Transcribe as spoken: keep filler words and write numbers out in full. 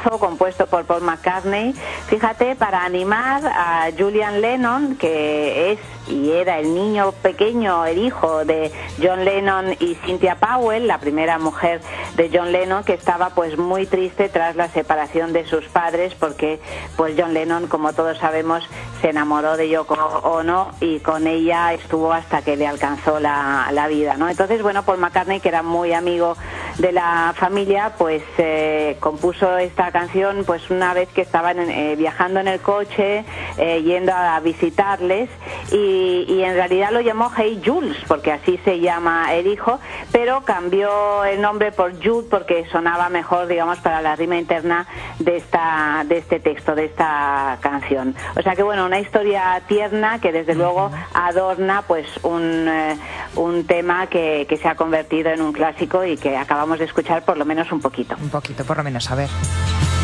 temazo compuesto por Paul McCartney, fíjate, para animar a Julian Lennon, que es y era el niño pequeño, el hijo de John Lennon y Cynthia Powell, la primera mujer de John Lennon, que estaba pues muy triste tras la separación de sus padres, porque pues John Lennon, como todos sabemos, se enamoró de Yoko Ono y con ella estuvo hasta que le alcanzó la, la vida, ¿no? Entonces, bueno, Paul McCartney, que era muy amigo de la familia, pues eh, compuso esta canción pues una vez que estaban eh, viajando en el coche, eh, yendo a visitarles, y, y en realidad lo llamó Hey Jules, porque así se llama el hijo, pero cambió el nombre por Jude porque sonaba mejor, digamos, para la rima interna de esta de este texto, de esta canción. O sea que, bueno, una historia tierna que desde luego adorna pues un, eh, un tema que, que se ha convertido en un clásico y que acabamos de escuchar por lo menos un poquito. Un poquito, por lo menos, a ver.